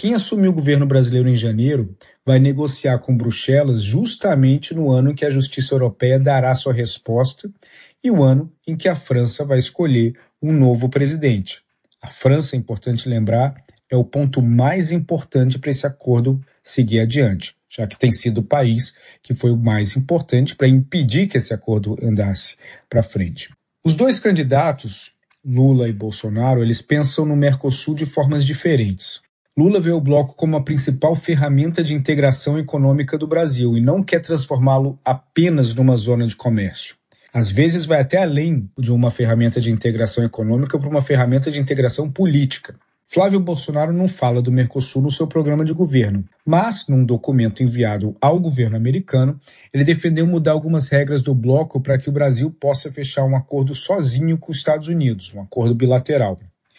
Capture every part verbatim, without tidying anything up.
Quem assumiu o governo brasileiro em janeiro vai negociar com Bruxelas justamente no ano em que a Justiça Europeia dará sua resposta e o ano em que a França vai escolher um novo presidente. A França, é importante lembrar, é o ponto mais importante para esse acordo seguir adiante, já que tem sido o país que foi o mais importante para impedir que esse acordo andasse para frente. Os dois candidatos, Lula e Bolsonaro, eles pensam no Mercosul de formas diferentes. Lula vê o bloco como a principal ferramenta de integração econômica do Brasil e não quer transformá-lo apenas numa zona de comércio. Às vezes vai até além de uma ferramenta de integração econômica para uma ferramenta de integração política. Flávio Bolsonaro não fala do Mercosul no seu programa de governo, mas, num documento enviado ao governo americano, ele defendeu mudar algumas regras do bloco para que o Brasil possa fechar um acordo sozinho com os Estados Unidos, um acordo bilateral.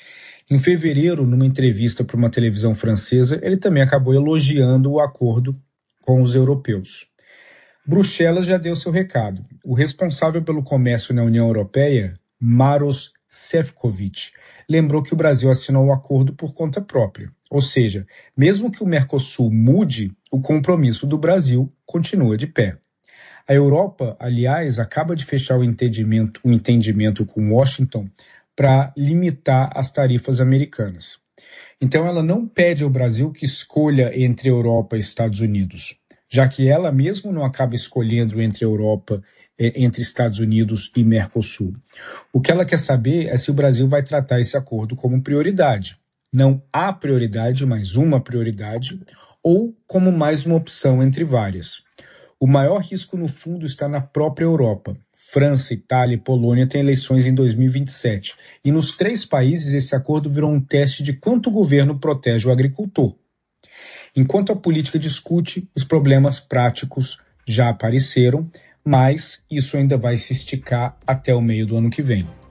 Em fevereiro, numa entrevista para uma televisão francesa, ele também acabou elogiando o acordo com os europeus. Bruxelas já deu seu recado. O responsável pelo comércio na União Europeia, Maroš Šefčovič, lembrou que o Brasil assinou o acordo por conta própria. Ou seja, mesmo que o Mercosul mude, o compromisso do Brasil continua de pé. A Europa, aliás, acaba de fechar o entendimento, o entendimento com Washington para limitar as tarifas americanas. Então ela não pede ao Brasil que escolha entre Europa e Estados Unidos, já que ela mesmo não acaba escolhendo entre Europa, entre Estados Unidos e Mercosul. O que ela quer saber é se o Brasil vai tratar esse acordo como prioridade. Não a prioridade, mas uma prioridade, ou como mais uma opção entre várias. O maior risco, no fundo, está na própria Europa. França, Itália e Polônia têm eleições em dois mil e vinte e sete. E nos três países esse acordo virou um teste de quanto o governo protege o agricultor. Enquanto a política discute, os problemas práticos já apareceram, mas isso ainda vai se esticar até o meio do ano que vem.